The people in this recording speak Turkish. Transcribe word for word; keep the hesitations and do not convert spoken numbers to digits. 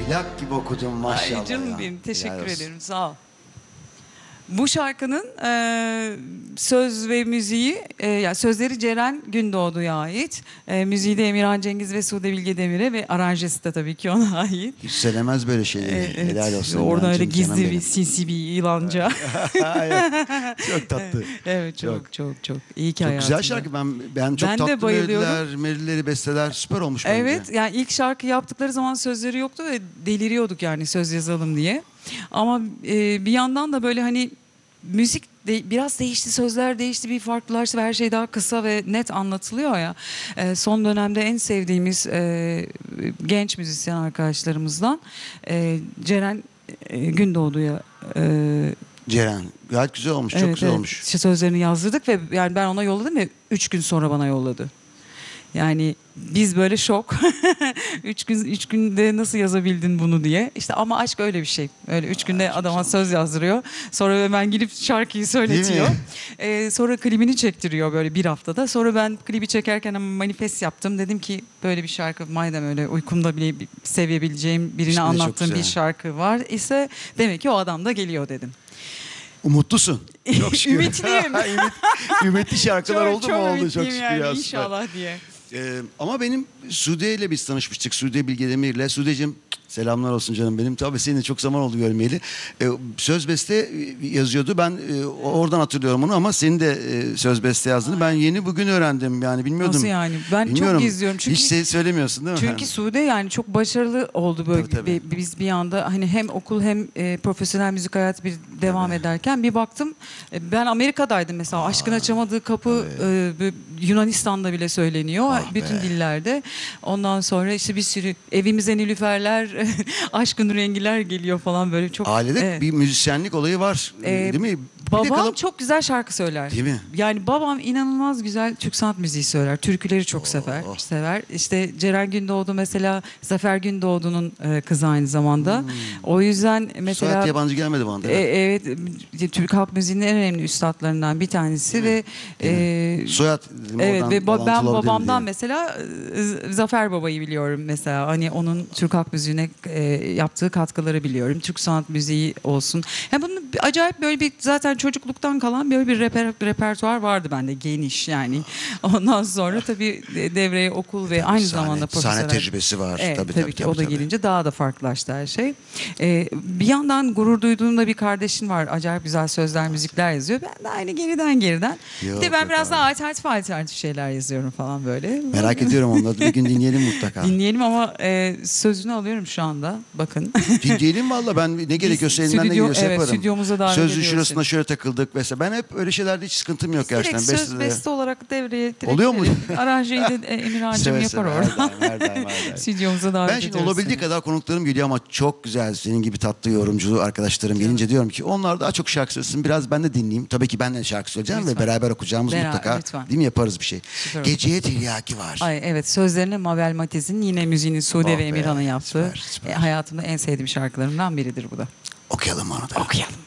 Aylak gibi okudun maşallah. Ay canım ya. benim, teşekkür Helal olsun. ederim, sağ ol. Bu şarkının e, söz ve müziği, e, yani sözleri Ceren Gündoğdu'ya ait. E, müziği de Emirhan Cengiz ve Sude Bilge Demir'e ve aranjesi de tabii ki ona ait. Hiç söylemez böyle şeyleri. E, evet. Helal olsun. Orada öyle Emirhan'cığım, canım gizli bir benim. sinsi bir yılanca. Evet, çok tatlı. Evet, çok çok çok. İyi ki Çok hayatımda. güzel şarkı. Ben ben çok Ben de tatlı bayılıyorum. melodiler, melodileri, besteler süper olmuş bence. Evet, yani ilk şarkı yaptıkları zaman sözleri yoktu ve deliriyorduk yani söz yazalım diye. Ama e, bir yandan da böyle hani müzik de, biraz değişti, sözler değişti, bir farklılaştı ve her şey daha kısa ve net anlatılıyor ya. E, son dönemde en sevdiğimiz e, genç müzisyen arkadaşlarımızdan e, Ceren e, Gündoğdu'ya e, Ceren. Gayet güzel olmuş. Çok evet, güzel evet, olmuş. işte sözlerini yazdırdık ve yani ben ona yolladım ve üç gün sonra bana yolladı. Yani biz böyle şok. üç gün üç günde nasıl yazabildin bunu diye. İşte ama aşk öyle bir şey. Öyle üç günde adama söz yazdırıyor. Sonra hemen gidip şarkıyı söyletiyor. Ee, sonra klibini çektiriyor böyle bir haftada. Sonra ben klibi çekerken manifest yaptım. Dedim ki böyle bir şarkı madem öyle uykumda bile sevebileceğim birine İşte anlattığım çok bir güzel. şarkı var ise demek ki o adam da geliyor dedim. Umutlusun. Çok şükür. Ümitliyim. Ümit, ümitli şarkılar çok oldu çok mu? Oldu çok ümitliyim şükür yani, ya. süper. inşallah diye. Ee, ama benim Sude ile biz tanışmıştık. Sude Bilge Demir'le. Sude'cim selamlar olsun canım benim. Tabii seni de çok zaman oldu görmeyeli. Ee, söz beste yazıyordu. Ben e, oradan hatırlıyorum onu ama senin de e, söz beste yazdığını ben yeni bugün öğrendim. Yani bilmiyordum. Nasıl yani? Ben Bilmiyorum. çok izliyorum. Çünkü, Hiç se- söylemiyorsun değil mi? Çünkü Sude yani çok başarılı oldu böyle. Tabii, tabii. Bir- biz bir anda hani hem okul hem e, profesyonel müzik hayatı bir devam Tabii. ederken bir baktım e, ben Amerika'daydım mesela. Aşkın açamadığı kapı e, böyle Yunanistan'da bile söyleniyor. Ah bütün be. dillerde. Ondan sonra işte bir sürü evimize nilüferler, aşkın rengiler geliyor falan böyle çok. Ailede Evet. bir müzisyenlik olayı var. Ee, değil mi? Bir de Babam kalıp- çok güzel şarkı söyler. Değil mi? Yani babam inanılmaz güzel Türk sanat müziği söyler. Türküleri çok sever. Oh. Sever. İşte Ceren Gündoğdu mesela Zafer Gündoğdu'nun e, kızı aynı zamanda. O yüzden mesela Soyad yabancı gelmedi bana. değil e, mi? evet e, Türk halk müziğinin en önemli üstadlarından bir tanesi ve e, Soyad dedim, evet oradan ve ba- bağlantılı ben olabilir babamdan diye. mesela e, Zafer Baba'yı biliyorum mesela. Hani onun Türk halk müziğine e, yaptığı katkıları biliyorum. Türk sanat müziği olsun. Yani bunun acayip böyle bir zaten çocukluktan kalan böyle bir reper, repertuar vardı bende geniş yani. Ondan sonra tabii devreye okul ve aynı Sahne- zamanda Sahne profesyonel. tecrübesi var. Evet, tabii, tabii, tabii, ki tabii, o da tabii. gelince daha da farklılaştı her şey. Ee, bir yandan gurur duyduğunda bir kardeşin var. Acayip güzel sözler, müzikler yazıyor. Ben de aynı geriden geriden. Yok, bir de ben yok biraz abi. daha alternatif alternatif şeyler yazıyorum falan böyle. Merak ediyorum onları. Bir gün dinleyelim mutlaka. Dinleyelim ama e, sözünü alıyorum şu anda. Bakın. Dinleyelim valla ben ne gerekiyorsa elimden ne stüdyo- geliyorsa evet, yaparım. stüdyomuza davet Sözlü ediyoruz şurasına seni. şöyle takıldık mesela. Ben hep öyle şeylerde hiç sıkıntım yok Direkt gerçekten. söz Bestede- beste olarak devreye direkt Oluyor mu? verelim. Aranjeyi de e, Emirhan'cığım Seve yapar seve, orada. her daim, her daim, her daim. Stüdyomuza davet Ben şimdi ediyoruz olabildiği seni. kadar konuklarım geliyor ama çok güzel senin gibi tatlı yorumcu arkadaşlarım gelince diyorum ki onlar daha çok şarkı söylesin biraz ben de dinleyeyim. Tabii ki ben de şarkı söyleyeceğim Lütfen. ve beraber okuyacağımız Beraber, mutlaka. lütfen. Değil mi yaparız bir şey. Süper olur. Geceye tiryaki var. Ay evet, sözlerini Mabel Matiz'in, yine müziğini Sude Oh ve be, Emirhan'ın yaptığı süper, süper. e, hayatımda en sevdiğim şarkılarımdan biridir bu da. Okuyalım onu da. Okuyalım.